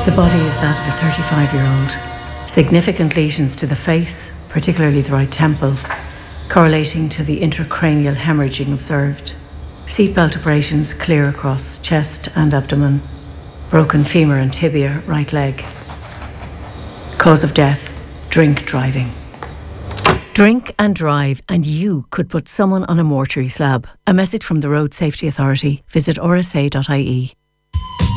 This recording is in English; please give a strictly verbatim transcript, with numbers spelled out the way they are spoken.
The body is that of a thirty-five-year-old. Significant lesions to the face, particularly the right temple, correlating to the intracranial hemorrhaging observed. Seatbelt abrasions clear across chest and abdomen. Broken femur and tibia, right leg. Cause of death, drink driving. Drink and drive and you could put someone on a mortuary slab. A message from the Road Safety Authority. Visit r s a dot i e.